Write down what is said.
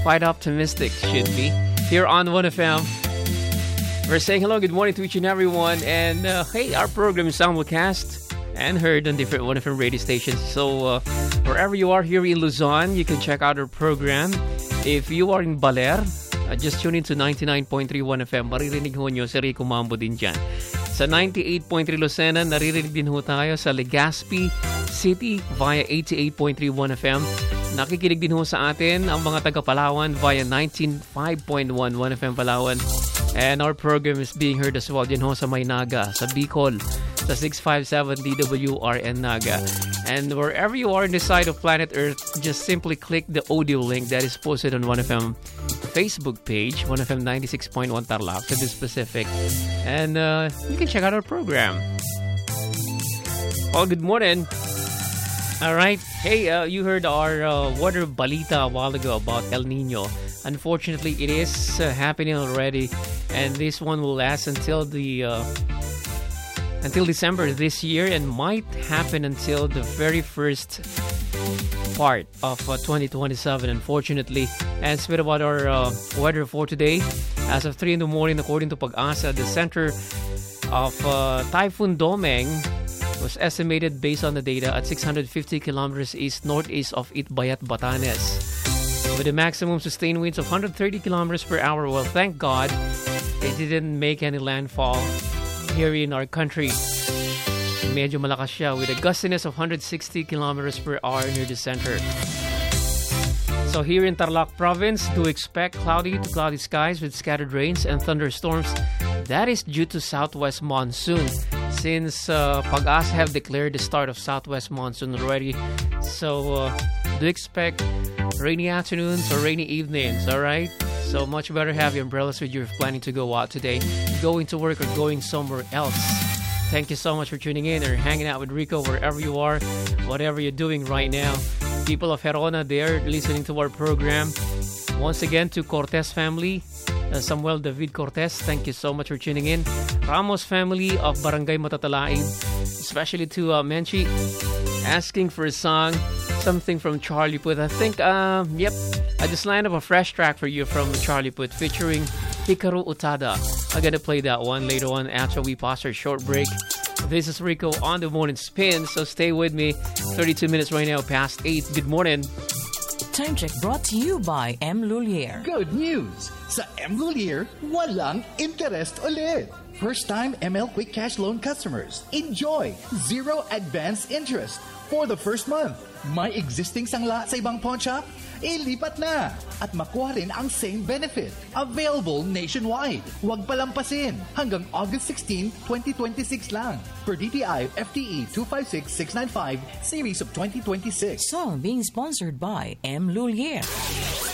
quite optimistic, should be. Here on 1FM, we're saying hello, good morning to each and everyone. And hey, our program is simulcast and heard on different 1FM radio stations. So wherever you are here in Luzon, you can check out our program. If you are in Baler, just tune in to 99.3 1FM. Maririnig ho nyo si Rico Mambo din dyan. Sa 98.3 Lucena, naririnig din ho tayo sa Legazpi City via 88.3 1FM. Nakikinig din ho sa atin ang mga taga Palawan via 95.1 1FM Palawan. And our program is being heard as well din ho sa Maynaga, sa Bicol, sa 657 DWRN Naga. And wherever you are in the side of planet Earth, just simply click the audio link that is posted on 1FM Facebook page, 1FM 96.1 Tarlac to be specific. And you can check out our program. Oh, good morning. All right. Hey, you heard our weather balita a while ago about El Nino. Unfortunately, it is happening already, and this one will last until December this year, and might happen until the very first part of 2027, unfortunately. And speak about our weather for today. As of 3 in the morning, according to Pag-asa, the center of Typhoon Domeng was estimated based on the data at 650 kilometers east-northeast of Itbayat, Batanes, with a maximum sustained winds of 130 kilometers per hour. Well, thank God it didn't make any landfall here in our country. Medyo malakas siya with a gustiness of 160 kilometers per hour near the center. So here in Tarlac province, do expect cloudy to cloudy skies with scattered rains and thunderstorms. That is due to southwest monsoon, since Pag-asa have declared the start of southwest monsoon already. So do expect rainy afternoons or rainy evenings, alright? So much better have your umbrellas with you if planning to go out today, going to work or going somewhere else. Thank you so much for tuning in or hanging out with Rico wherever you are, whatever you're doing right now. People of Herona, they're listening to our program. Once again, to Cortez family, Samuel David Cortez, thank you so much for tuning in. Ramos family of Barangay Matatalain, especially to Menchi, asking for a song, something from Charlie Puth. I think, yep, I just lined up a fresh track for you from Charlie Puth featuring Hikaru Utada. I'm gonna play that one later on after we pass our short break. This is Rico on the Morning Spin, so stay with me. 32 minutes right now past 8. Good morning. Time check brought to you by M. Lulier. Good news! Sa M. Lulier, walang interest ulit. First-time ML Quick Cash Loan customers, enjoy zero advance interest for the first month. May existing sangla sa ibang pawn shop? Ilipat na at makuha rin ang same benefit. Available nationwide. Huwag palampasin. Hanggang August 16, 2026 lang. Per DTI FTE 256695 Series of 2026. Song being sponsored by M. Lulier.